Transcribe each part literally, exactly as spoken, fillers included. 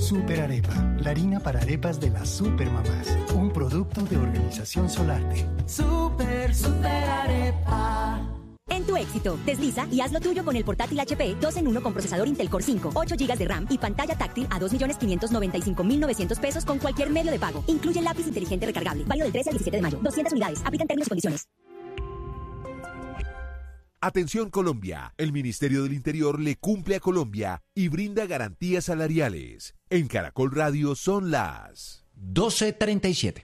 Super Arepa, la harina para arepas de las supermamás. Un producto de Organización Solarte. Super, super arepa. En tu éxito, desliza y haz lo tuyo con el portátil H P dos en uno con procesador Intel Core cinco, ocho gigas de RAM y pantalla táctil a dos millones quinientos noventa y cinco mil novecientos pesos con cualquier medio de pago. Incluye lápiz inteligente recargable. Válido del trece al diecisiete de mayo. doscientas unidades. Aplican términos y condiciones. Atención Colombia, el Ministerio del Interior le cumple a Colombia y brinda garantías salariales. En Caracol Radio son las doce treinta y siete.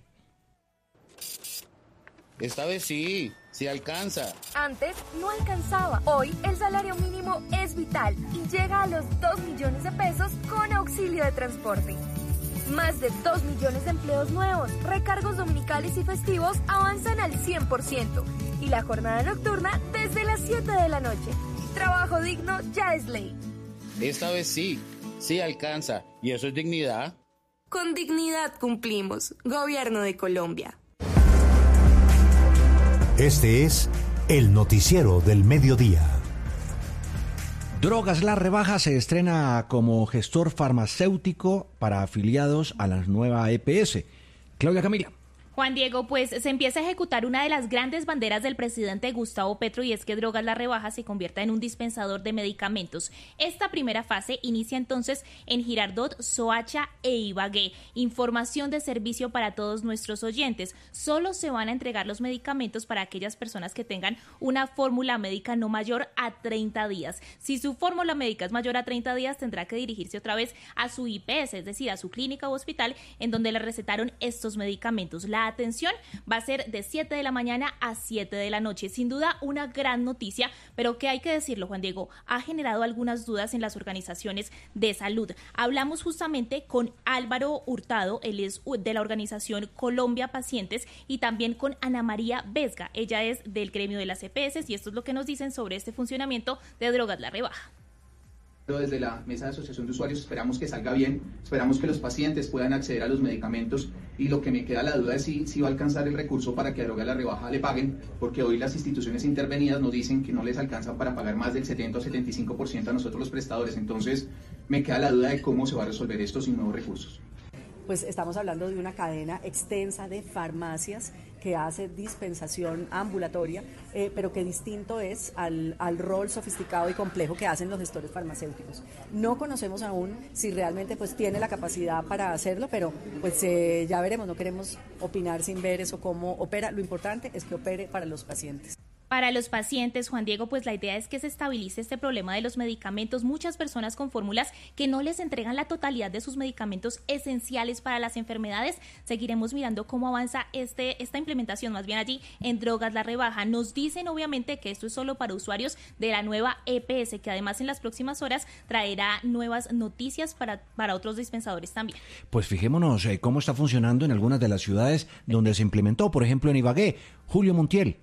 Esta vez sí, sí alcanza. Antes no alcanzaba. Hoy el salario mínimo es vital y llega a los dos millones de pesos con auxilio de transporte. Más de dos millones de empleos nuevos, recargos dominicales y festivos avanzan al cien por ciento y la jornada nocturna desde las siete de la noche. Trabajo digno ya es ley. Esta vez sí, sí alcanza. ¿Y eso es dignidad? Con dignidad cumplimos. Gobierno de Colombia. Este es el noticiero del mediodía. Drogas La Rebaja se estrena como gestor farmacéutico para afiliados a la nueva E P S. Claudia Camila. Juan Diego, pues se empieza a ejecutar una de las grandes banderas del presidente Gustavo Petro y es que Drogas La Rebaja se convierta en un dispensador de medicamentos. Esta primera fase inicia entonces en Girardot, Soacha e Ibagué. Información de servicio para todos nuestros oyentes. Solo se van a entregar los medicamentos para aquellas personas que tengan una fórmula médica no mayor a treinta días. Si su fórmula médica es mayor a treinta días, tendrá que dirigirse otra vez a su I P S, es decir, a su clínica u hospital en donde le recetaron estos medicamentos. La atención va a ser de siete de la mañana a siete de la noche. Sin duda una gran noticia, pero que hay que decirlo, Juan Diego, ha generado algunas dudas en las organizaciones de salud. Hablamos justamente con Álvaro Hurtado, él es de la organización Colombia Pacientes, y también con Ana María Vesga, ella es del gremio de las E P S, y esto es lo que nos dicen sobre este funcionamiento de Drogas La Rebaja. Desde la Mesa de Asociación de Usuarios esperamos que salga bien, esperamos que los pacientes puedan acceder a los medicamentos y lo que me queda la duda es si, si va a alcanzar el recurso para que a Drogas La Rebaja le paguen, porque hoy las instituciones intervenidas nos dicen que no les alcanza para pagar más del setenta o setenta y cinco por ciento a nosotros los prestadores, entonces me queda la duda de cómo se va a resolver esto sin nuevos recursos. Pues estamos hablando de una cadena extensa de farmacias que hace dispensación ambulatoria, eh, pero que distinto es al, al rol sofisticado y complejo que hacen los gestores farmacéuticos. No conocemos aún si realmente pues tiene la capacidad para hacerlo, pero pues eh, ya veremos, no queremos opinar sin ver eso cómo opera. Lo importante es que opere para los pacientes. Para los pacientes, Juan Diego, pues la idea es que se estabilice este problema de los medicamentos. Muchas personas con fórmulas que no les entregan la totalidad de sus medicamentos esenciales para las enfermedades. Seguiremos mirando cómo avanza este, esta implementación, más bien allí en Drogas La Rebaja. Nos dicen obviamente que esto es solo para usuarios de la nueva E P S, que además en las próximas horas traerá nuevas noticias para, para otros dispensadores también. Pues fijémonos eh, cómo está funcionando en algunas de las ciudades donde se implementó, por ejemplo en Ibagué. Julio Montiel.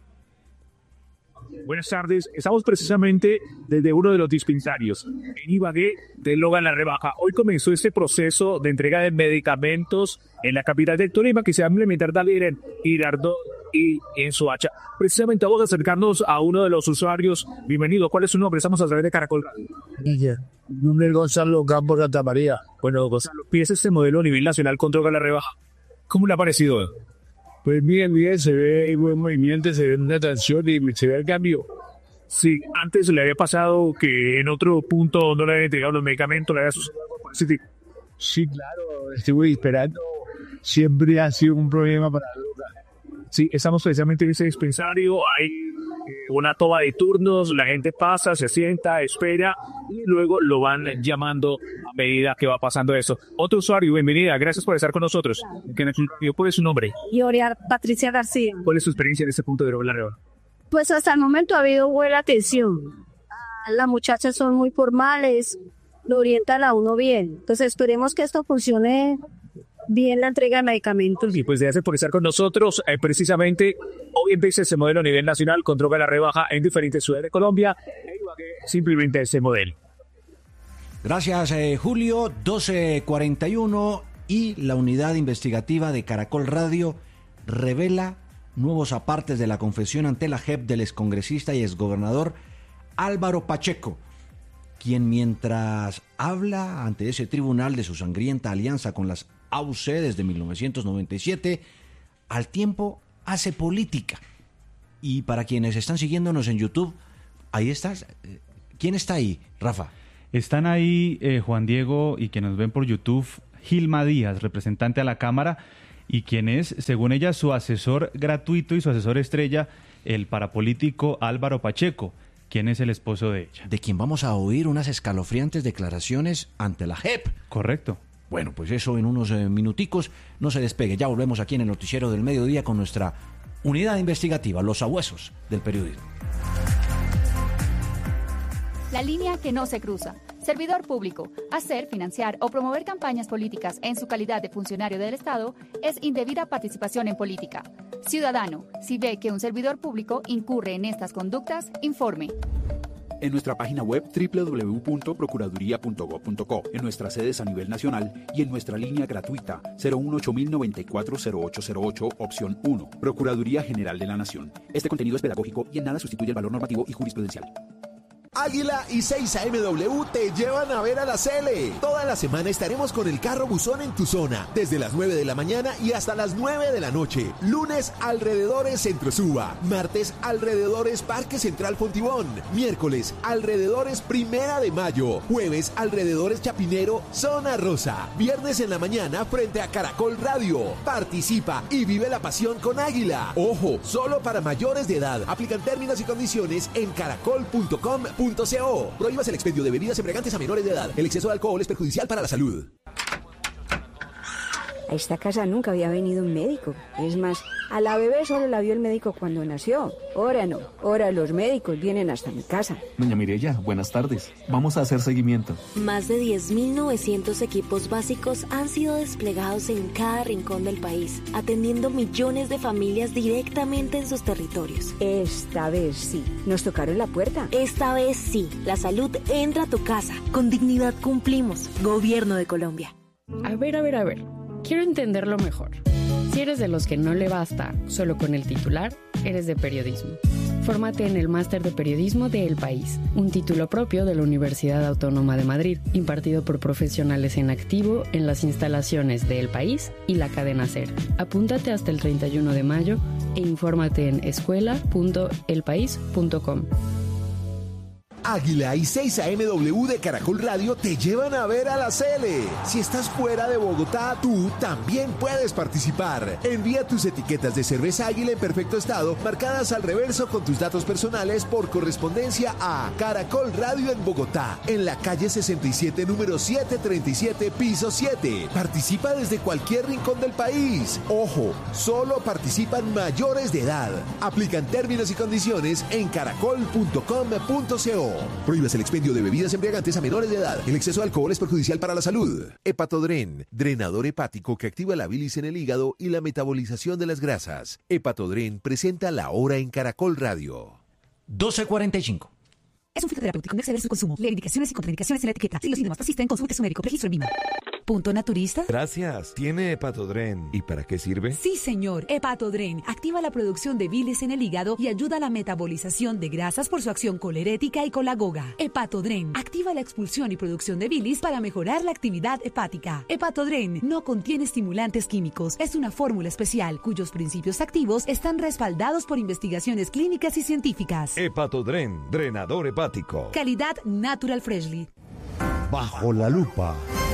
Buenas tardes, estamos precisamente desde uno de los dispensarios en Ibagué de Drogas La Rebaja. Hoy comenzó este proceso de entrega de medicamentos en la capital del Tolima que se va a implementar también en Girardot y en Soacha. Precisamente vamos a acercarnos a uno de los usuarios. Bienvenido, ¿cuál es su nombre? Estamos a través de Caracol Radio. Mi nombre es Gonzalo Campos Santamaría. Bueno, Gonzalo, pides este modelo a nivel nacional con Drogas La Rebaja. ¿Cómo le ha parecido? Pues bien, bien, se ve buen movimiento, se ve una atención y se ve el cambio. Sí, antes le había pasado que en otro punto no le habían entregado los medicamentos, le había sucedido algo por ese tipo. Sí, claro, estuve esperando. Siempre ha sido un problema para la droga. Sí, estamos precisamente en ese dispensario, hay eh, una toma de turnos, la gente pasa, se sienta, espera y luego lo van llamando a medida que va pasando eso. Otro usuario, bienvenida, gracias por estar con nosotros. ¿Cuál es su nombre? Yoria Patricia García. ¿Cuál es su experiencia en este punto de Drogas La Rebaja? Pues hasta el momento ha habido buena atención. Las muchachas son muy formales, lo orientan a uno bien. Entonces esperemos que esto funcione bien, la entrega de medicamentos. Y pues gracias por estar con nosotros. Eh, precisamente hoy empieza ese modelo a nivel nacional con Drogas La Rebaja en diferentes ciudades de Colombia. Simplemente ese modelo. Gracias, eh, Julio. doce cuarenta y uno y la unidad investigativa de Caracol Radio revela nuevos apartes de la confesión ante la J E P del excongresista y exgobernador Álvaro Pacheco. quien mientras habla ante ese tribunal de su sangrienta alianza con las A U C desde mil novecientos noventa y siete, al tiempo hace política. Y para quienes están siguiéndonos en YouTube, ahí estás. ¿Quién está ahí, Rafa? Están ahí eh, Juan Diego y quienes nos ven por YouTube, Gilma Díaz, representante a la Cámara, y quien es, según ella, su asesor gratuito y su asesor estrella, el parapolítico Álvaro Pacheco, quien es el esposo de ella. De quien vamos a oír unas escalofriantes declaraciones ante la J E P. Correcto. Bueno, pues eso en unos eh, minuticos. No se despegue, ya volvemos aquí en el Noticiero del Mediodía con nuestra unidad investigativa, los sabuesos del periodismo. La línea que no se cruza. Servidor público. Hacer, financiar o promover campañas políticas en su calidad de funcionario del Estado es indebida participación en política. Ciudadano, si ve que un servidor público incurre en estas conductas, informe. En nuestra página web doble u doble u doble u punto procuraduría punto gob punto co, en nuestras sedes a nivel nacional y en nuestra línea gratuita cero uno ocho mil noventa y cuatro cero ocho cero ocho, opción uno, Procuraduría General de la Nación. Este contenido es pedagógico y en nada sustituye el valor normativo y jurisprudencial. Águila y seis A M W te llevan a ver a la Cele. Toda la semana estaremos con el carro buzón en tu zona, desde las nueve de la mañana y hasta las nueve de la noche. Lunes, alrededores Centro Suba. Martes, alrededores Parque Central Fontibón. Miércoles, alrededores Primera de Mayo. Jueves, alrededores Chapinero, Zona Rosa. Viernes en la mañana, frente a Caracol Radio. Participa y vive la pasión con Águila. Ojo, solo para mayores de edad. Aplican términos y condiciones en caracol punto com punto co. Prohíbas el expendio de bebidas embriagantes a menores de edad. El exceso de alcohol es perjudicial para la salud. A esta casa nunca había venido un médico. Es más, a la bebé solo la vio el médico cuando nació. Ahora no, ahora los médicos vienen hasta mi casa. Doña Mireya, buenas tardes. Vamos a hacer seguimiento. Más de diez mil novecientos equipos básicos han sido desplegados en cada rincón del país, atendiendo millones de familias directamente en sus territorios. Esta vez sí, nos tocaron la puerta. Esta vez sí, la salud entra a tu casa. Con dignidad cumplimos. Gobierno de Colombia. A ver, a ver, a ver. Quiero entenderlo mejor. Si eres de los que no le basta solo con el titular, eres de periodismo. Fórmate en el Máster de Periodismo de El País, un título propio de la Universidad Autónoma de Madrid, impartido por profesionales en activo en las instalaciones de El País y la cadena SER. Apúntate hasta el treinta y uno de mayo e infórmate en escuela punto el país punto com. Águila y seis A M W de Caracol Radio te llevan a ver a la Cele. Si estás fuera de Bogotá, tú también puedes participar. Envía tus etiquetas de cerveza Águila en perfecto estado, marcadas al reverso con tus datos personales por correspondencia a Caracol Radio en Bogotá, en la calle sesenta y siete, número setecientos treinta y siete, piso siete. Participa desde cualquier rincón del país. Ojo, solo participan mayores de edad. Aplican términos y condiciones en caracol punto com punto co. Prohíbas el expendio de bebidas embriagantes a menores de edad. El exceso de alcohol es perjudicial para la salud. Hepatodren, drenador hepático que activa la bilis en el hígado y la metabolización de las grasas. Hepatodren presenta La Hora en Caracol Radio. doce cuarenta y cinco. Es un fitoterapéutico, no exceder su consumo. Lee indicaciones y contraindicaciones en la etiqueta. Si los síntomas persisten, consulte a su médico. Registro en Vima. Punto Naturista. Gracias. ¿Tiene Hepatodren? ¿Y para qué sirve? Sí, señor. Hepatodren activa la producción de bilis en el hígado y ayuda a la metabolización de grasas por su acción colerética y colagoga. Hepatodren activa la expulsión y producción de bilis para mejorar la actividad hepática. Hepatodren no contiene estimulantes químicos. Es una fórmula especial cuyos principios activos están respaldados por investigaciones clínicas y científicas. Hepatodren, drenador hepático. Calidad Natural Freshly. Bajo la lupa.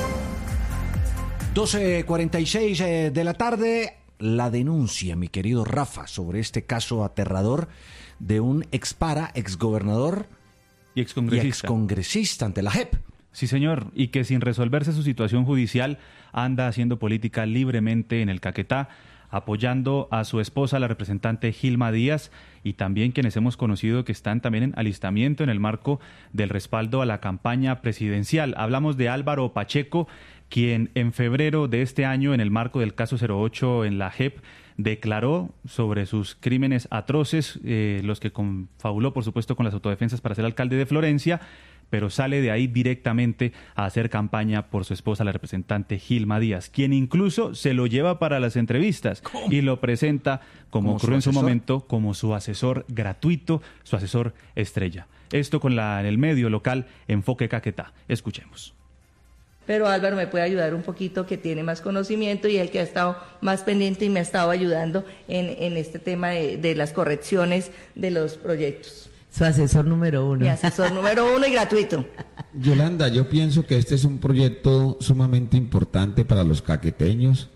doce cuarenta y seis eh, de la tarde, la denuncia, mi querido Rafa, sobre este caso aterrador de un expara, exgobernador y excongresista. y excongresista ante la J E P. Sí, señor, y que sin resolverse su situación judicial anda haciendo política libremente en el Caquetá, apoyando a su esposa, la representante Gilma Díaz, y también quienes hemos conocido que están también en alistamiento en el marco del respaldo a la campaña presidencial. Hablamos de Álvaro Pacheco, quien en febrero de este año, en el marco del caso cero ocho en la J E P, declaró sobre sus crímenes atroces, eh, los que confabuló, por supuesto, con las autodefensas para ser alcalde de Florencia, pero sale de ahí directamente a hacer campaña por su esposa, la representante Gilma Díaz, quien incluso se lo lleva para las entrevistas ¿Cómo? y lo presenta, como ocurrió en su momento, como su asesor gratuito, su asesor estrella. Esto con la, el medio local Enfoque Caquetá. Escuchemos. Pero Álvaro me puede ayudar un poquito, que tiene más conocimiento y el que ha estado más pendiente y me ha estado ayudando en, en este tema de, de las correcciones de los proyectos. Su asesor número uno. Mi asesor número uno y gratuito. Yolanda, yo pienso que este es un proyecto sumamente importante para los caqueteños.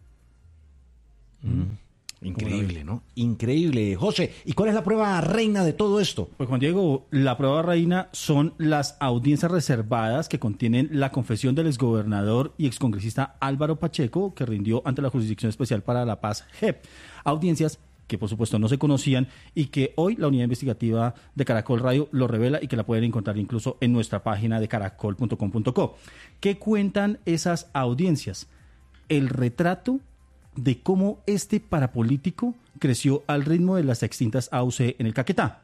Mm. Increíble, ¿no? Increíble. José, ¿y cuál es la prueba reina de todo esto? Pues Juan Diego, la prueba reina son las audiencias reservadas que contienen la confesión del exgobernador y excongresista Álvaro Pacheco, que rindió ante la Jurisdicción Especial para la Paz, J E P. Audiencias que por supuesto no se conocían y que hoy la unidad investigativa de Caracol Radio lo revela y que la pueden encontrar incluso en nuestra página de caracol punto com punto co. ¿Qué cuentan esas audiencias? El retrato de cómo este parapolítico creció al ritmo de las extintas A U C en el Caquetá.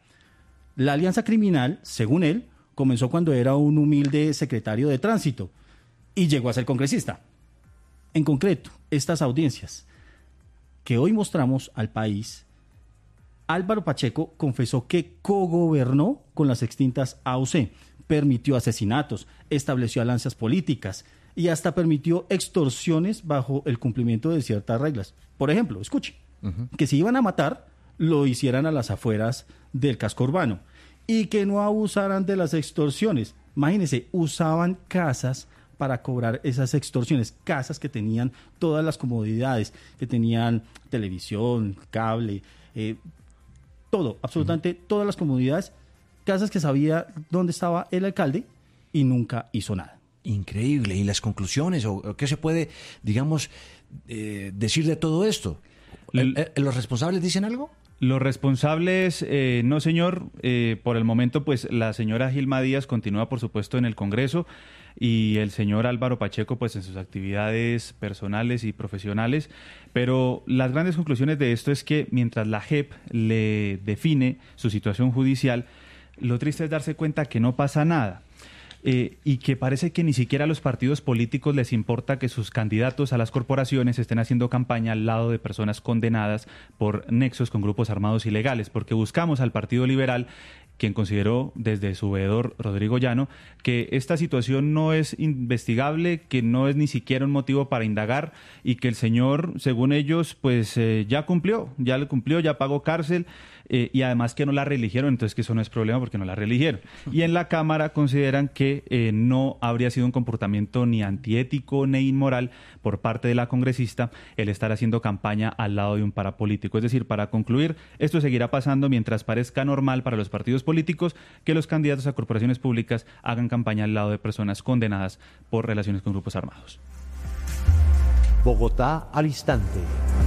La alianza criminal, según él, comenzó cuando era un humilde secretario de tránsito y llegó a ser congresista. En concreto, estas audiencias que hoy mostramos al país, Álvaro Pacheco confesó que cogobernó con las extintas A U C, permitió asesinatos, estableció alianzas políticas y hasta permitió extorsiones bajo el cumplimiento de ciertas reglas. Por ejemplo, escuche, uh-huh. que si iban a matar, lo hicieran a las afueras del casco urbano y que no abusaran de las extorsiones. Imagínense, usaban casas para cobrar esas extorsiones, casas que tenían todas las comodidades, que tenían televisión, cable, eh, todo, absolutamente uh-huh. todas las comodidades, casas que sabía dónde estaba el alcalde y nunca hizo nada. Increíble. ¿Y las conclusiones? ¿O qué se puede, digamos, eh, decir de todo esto? L- ¿Los responsables dicen algo? Los responsables, eh, no señor, eh, por el momento pues la señora Gilma Díaz continúa por supuesto en el Congreso y el señor Álvaro Pacheco pues en sus actividades personales y profesionales, pero las grandes conclusiones de esto es que mientras la J E P le define su situación judicial, lo triste es darse cuenta que no pasa nada. Eh, y que parece que ni siquiera a los partidos políticos les importa que sus candidatos a las corporaciones estén haciendo campaña al lado de personas condenadas por nexos con grupos armados ilegales, porque buscamos al Partido Liberal, quien consideró desde su veedor Rodrigo Llano que esta situación no es investigable, que no es ni siquiera un motivo para indagar y que el señor, según ellos, pues eh, ya cumplió, ya le cumplió, ya pagó cárcel eh, y además que no la reeligieron, entonces que eso no es problema porque no la reeligieron. Y en la Cámara consideran que eh, no habría sido un comportamiento ni antiético ni inmoral por parte de la congresista el estar haciendo campaña al lado de un parapolítico. Es decir, para concluir, esto seguirá pasando mientras parezca normal para los partidos políticos que los candidatos a corporaciones públicas hagan campaña al lado de personas condenadas por relaciones con grupos armados. Bogotá al instante.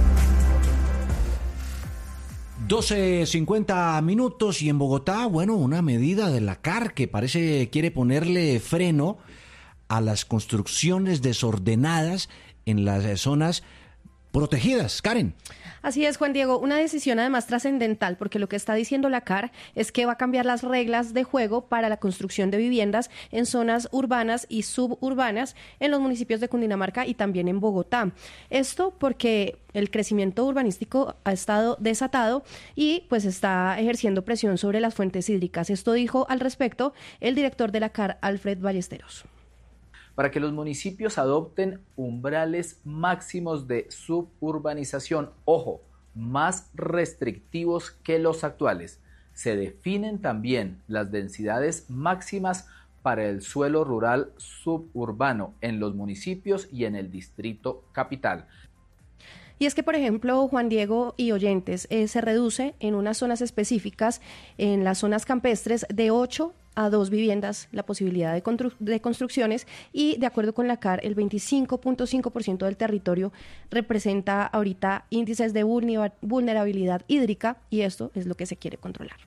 doce cincuenta minutos y en Bogotá, bueno, una medida de la C A R que parece quiere ponerle freno a las construcciones desordenadas en las zonas protegidas. Karen. Así es, Juan Diego, una decisión además trascendental porque lo que está diciendo la C A R es que va a cambiar las reglas de juego para la construcción de viviendas en zonas urbanas y suburbanas en los municipios de Cundinamarca y también en Bogotá. Esto porque el crecimiento urbanístico ha estado desatado y pues está ejerciendo presión sobre las fuentes hídricas. Esto dijo al respecto el director de la C A R, Alfred Ballesteros. Para que los municipios adopten umbrales máximos de suburbanización, ojo, más restrictivos que los actuales. Se definen también las densidades máximas para el suelo rural suburbano en los municipios y en el distrito capital. Y es que, por ejemplo, Juan Diego y oyentes, eh, se reduce en unas zonas específicas, en las zonas campestres, de ocho a dos viviendas la posibilidad de, constru- de construcciones y, de acuerdo con la C A R, el veinticinco punto cinco por ciento del territorio representa ahorita índices de vulner- vulnerabilidad hídrica y esto es lo que se quiere controlar.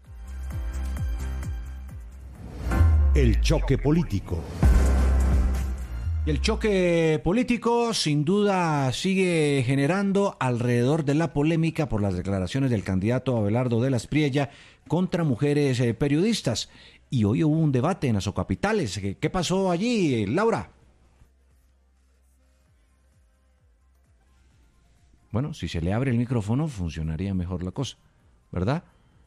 El choque político. Y el choque político sin duda sigue generando alrededor de la polémica por las declaraciones del candidato Abelardo de la Espriella contra mujeres eh, periodistas. y hoy hubo un debate en Azocapitales. ¿Qué, qué pasó allí, Laura? Bueno, si se le abre el micrófono funcionaría mejor la cosa, ¿verdad?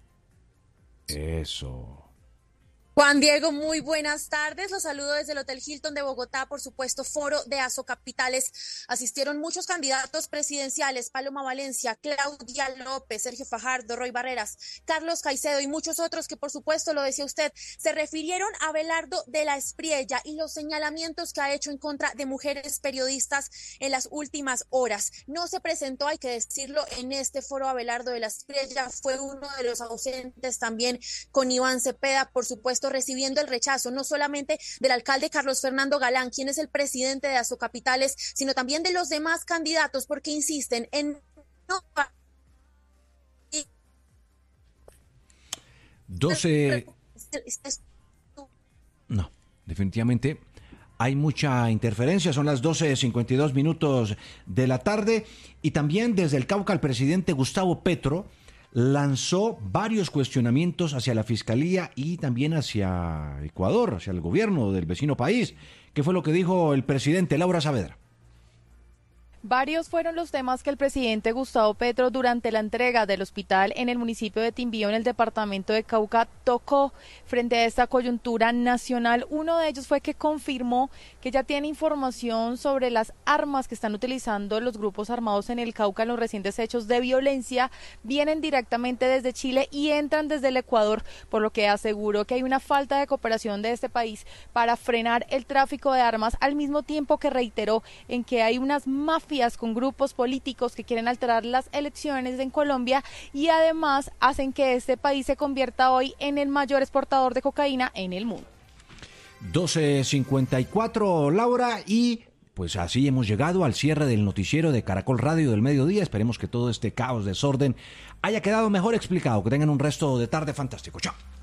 Eso. Juan Diego, muy buenas tardes. Los saludo desde el Hotel Hilton de Bogotá, por supuesto, foro de Azocapitales. Asistieron muchos candidatos presidenciales: Paloma Valencia, Claudia López, Sergio Fajardo, Roy Barreras, Carlos Caicedo y muchos otros que, por supuesto, lo decía usted, se refirieron a Abelardo de la Espriella y los señalamientos que ha hecho en contra de mujeres periodistas en las últimas horas. No se presentó, hay que decirlo, en este foro Abelardo de la Espriella, fue uno de los ausentes también con Iván Cepeda, por supuesto, recibiendo el rechazo no solamente del alcalde Carlos Fernando Galán, quien es el presidente de Azocapitales, sino también de los demás candidatos, porque insisten en no... doce... No, definitivamente hay mucha interferencia, son las doce cincuenta y dos minutos de la tarde, y también desde el Cauca el presidente Gustavo Petro lanzó varios cuestionamientos hacia la Fiscalía y también hacia Ecuador, hacia el gobierno del vecino país. ¿Qué fue lo que dijo el presidente? Laura Saavedra. Varios fueron los temas que el presidente Gustavo Petro, durante la entrega del hospital en el municipio de Timbío, en el departamento de Cauca, tocó frente a esta coyuntura nacional. Uno de ellos fue que confirmó que ya tiene información sobre las armas que están utilizando los grupos armados en el Cauca en los recientes hechos de violencia. Vienen directamente desde Chile y entran desde el Ecuador, por lo que aseguró que hay una falta de cooperación de este país para frenar el tráfico de armas, al mismo tiempo que reiteró en que hay unas mafias con grupos políticos que quieren alterar las elecciones en Colombia y además hacen que este país se convierta hoy en el mayor exportador de cocaína en el mundo. doce cincuenta y cuatro, Laura, y pues así hemos llegado al cierre del noticiero de Caracol Radio del mediodía. Esperemos que todo este caos, desorden, haya quedado mejor explicado. Que tengan un resto de tarde fantástico. Chao.